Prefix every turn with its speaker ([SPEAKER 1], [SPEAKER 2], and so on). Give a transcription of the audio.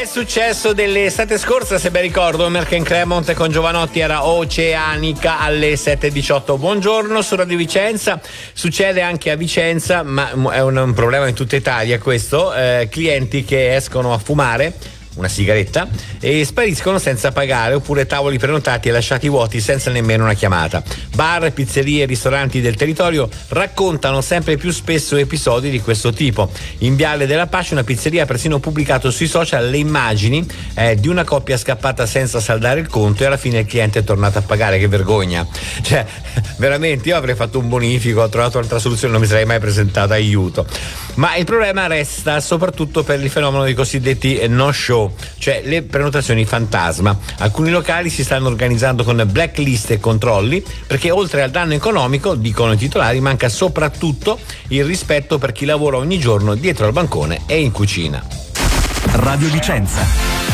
[SPEAKER 1] successo dell'estate scorsa, se ben ricordo, Merck and Cremont con Giovanotti era Oceanica alle 7:18. Buongiorno su Radio Vicenza. Succede anche a Vicenza, ma è un problema in tutta Italia questo, clienti che escono a fumare una sigaretta e spariscono senza pagare, oppure tavoli prenotati e lasciati vuoti senza nemmeno una chiamata. Bar, pizzerie e ristoranti del territorio raccontano sempre più spesso episodi di questo tipo. In Viale della Pace una pizzeria ha persino pubblicato sui social le immagini di una coppia scappata senza saldare il conto e alla fine il cliente è tornato a pagare. Che vergogna, cioè veramente io avrei fatto un bonifico, ho trovato un'altra soluzione, non mi sarei mai presentato, aiuto. Ma il problema resta soprattutto per il fenomeno dei cosiddetti no show, cioè le prenotazioni fantasma. Alcuni locali si stanno organizzando con blacklist e controlli perché oltre al danno economico, dicono i titolari, manca soprattutto il rispetto per chi lavora ogni giorno dietro al bancone e in cucina.
[SPEAKER 2] Radio Vicenza.